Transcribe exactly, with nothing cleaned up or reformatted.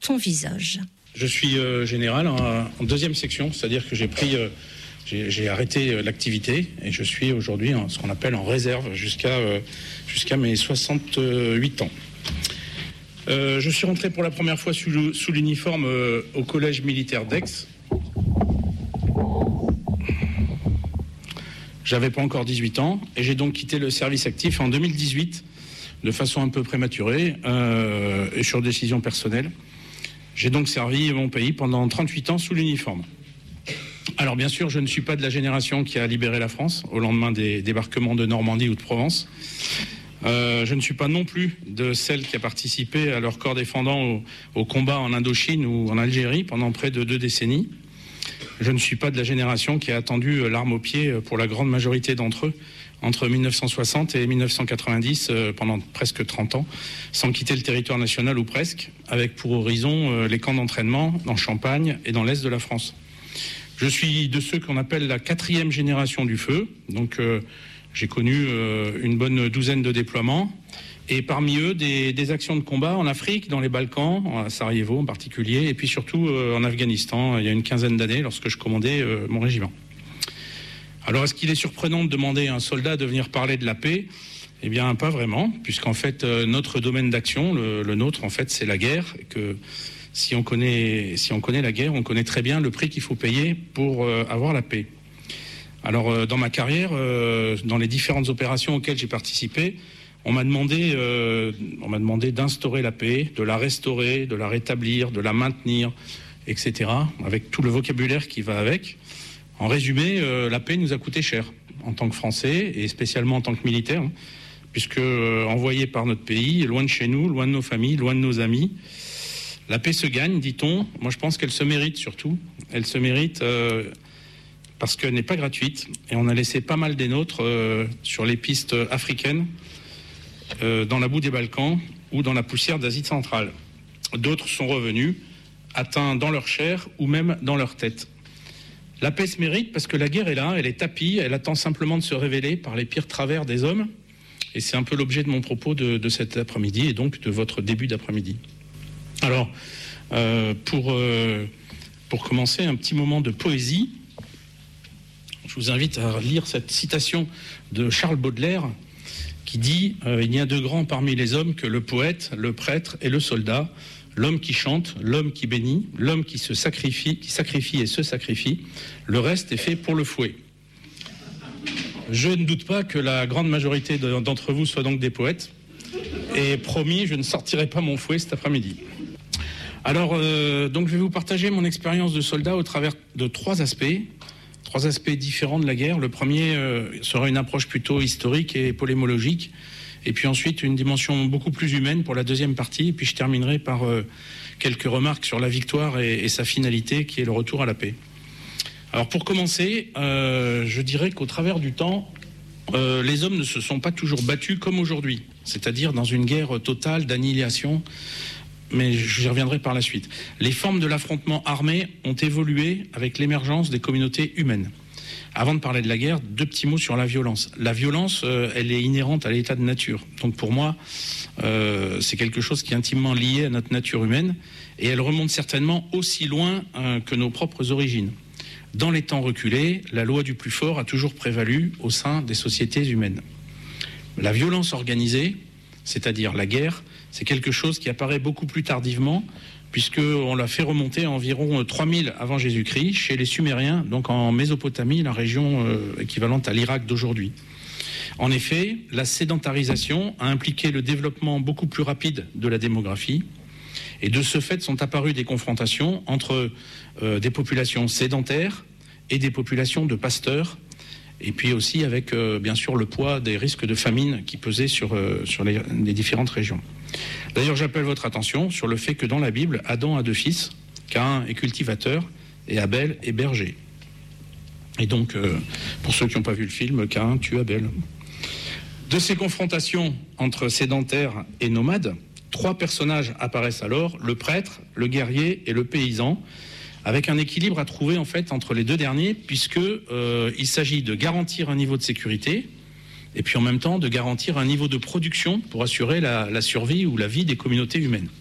ton visage. Je suis euh, général en, en deuxième section, c'est-à-dire que j'ai pris, euh, j'ai, j'ai arrêté euh, l'activité et je suis aujourd'hui en ce qu'on appelle en réserve jusqu'à euh, jusqu'à mes soixante-huit ans. Euh, je suis rentré pour la première fois sous, sous l'uniforme euh, au collège militaire d'Aix. J'avais pas encore dix-huit ans et j'ai donc quitté le service actif en deux mille dix-huit de façon un peu prématurée euh, et sur décision personnelle. J'ai donc servi mon pays pendant trente-huit ans sous l'uniforme. Alors bien sûr, je ne suis pas de la génération qui a libéré la France au lendemain des débarquements de Normandie ou de Provence. Euh, je ne suis pas non plus de celle qui a participé à leur corps défendant au, au combat en Indochine ou en Algérie pendant près de deux décennies. Je ne suis pas de la génération qui a attendu l'arme au pied pour la grande majorité d'entre eux entre mille neuf cent soixante et mille neuf cent quatre-vingt-dix, euh, pendant presque trente ans, sans quitter le territoire national ou presque, avec pour horizon euh, les camps d'entraînement en Champagne et dans l'est de la France. Je suis de ceux qu'on appelle la quatrième génération du feu, donc euh, j'ai connu euh, une bonne douzaine de déploiements, et parmi eux des, des actions de combat en Afrique, dans les Balkans, à Sarajevo en particulier, et puis surtout euh, en Afghanistan, il y a une quinzaine d'années, lorsque je commandais euh, mon régiment. Alors, est-ce qu'il est surprenant de demander à un soldat de venir parler de la paix ? Eh bien, pas vraiment, puisqu'en fait, euh, notre domaine d'action, le, le nôtre, en fait, c'est la guerre, et que si on connaît, si on connaît la guerre, on connaît très bien le prix qu'il faut payer pour euh, avoir la paix. Alors, euh, dans ma carrière, euh, dans les différentes opérations auxquelles j'ai participé, on m'a demandé, euh, on m'a demandé d'instaurer la paix, de la restaurer, de la rétablir, de la maintenir, et cetera, avec tout le vocabulaire qui va avec. En résumé, euh, la paix nous a coûté cher en tant que Français et spécialement en tant que militaires, hein, puisque euh, envoyés par notre pays, loin de chez nous, loin de nos familles, loin de nos amis, la paix se gagne, dit-on. Moi, je pense qu'elle se mérite surtout. Elle se mérite euh, parce qu'elle n'est pas gratuite et on a laissé pas mal des nôtres euh, sur les pistes africaines, euh, dans la boue des Balkans ou dans la poussière d'Asie centrale. D'autres sont revenus, atteints dans leur chair ou même dans leur tête. La paix se mérite parce que la guerre est là, elle est tapie, elle attend simplement de se révéler par les pires travers des hommes. Et c'est un peu l'objet de mon propos de, de cet après-midi et donc de votre début d'après-midi. Alors, euh, pour, euh, pour commencer, un petit moment de poésie. Je vous invite à lire cette citation de Charles Baudelaire qui dit euh, « Il n'y a de grands parmi les hommes que le poète, le prêtre et le soldat. L'homme qui chante, l'homme qui bénit, l'homme qui se sacrifie, qui sacrifie et se sacrifie, le reste est fait pour le fouet. » Je ne doute pas que la grande majorité d'entre vous soient donc des poètes. Et promis, je ne sortirai pas mon fouet cet après-midi. Alors, euh, donc je vais vous partager mon expérience de soldat au travers de trois aspects. Trois aspects différents de la guerre. Le premier euh, sera une approche plutôt historique et polémologique. Et puis ensuite, une dimension beaucoup plus humaine pour la deuxième partie. Et puis je terminerai par euh, quelques remarques sur la victoire et, et sa finalité, qui est le retour à la paix. Alors pour commencer, euh, je dirais qu'au travers du temps, euh, les hommes ne se sont pas toujours battus comme aujourd'hui. C'est-à-dire dans une guerre totale d'annihilation. Mais j'y reviendrai par la suite. Les formes de l'affrontement armé ont évolué avec l'émergence des communautés humaines. Avant de parler de la guerre, deux petits mots sur la violence. La violence, euh, elle est inhérente à l'état de nature. Donc pour moi, euh, c'est quelque chose qui est intimement lié à notre nature humaine et elle remonte certainement aussi loin euh, que nos propres origines. Dans les temps reculés, la loi du plus fort a toujours prévalu au sein des sociétés humaines. La violence organisée, c'est-à-dire la guerre, c'est quelque chose qui apparaît beaucoup plus tardivement, puisqu'on l'a fait remonter à environ trois mille avant Jésus-Christ, chez les Sumériens, donc en Mésopotamie, la région euh, équivalente à l'Irak d'aujourd'hui. En effet, la sédentarisation a impliqué le développement beaucoup plus rapide de la démographie, et de ce fait sont apparues des confrontations entre euh, des populations sédentaires et des populations de pasteurs, et puis aussi avec, euh, bien sûr, le poids des risques de famine qui pesaient sur, euh, sur les, les différentes régions. D'ailleurs, j'appelle votre attention sur le fait que dans la Bible, Adam a deux fils, Caïn est cultivateur et Abel est berger. Et donc, euh, pour ceux qui n'ont pas vu le film, Caïn tue Abel. De ces confrontations entre sédentaires et nomades, trois personnages apparaissent alors, le prêtre, le guerrier et le paysan, avec un équilibre à trouver en fait entre les deux derniers, puisque euh, il s'agit de garantir un niveau de sécurité et puis en même temps de garantir un niveau de production pour assurer la, la survie ou la vie des communautés humaines.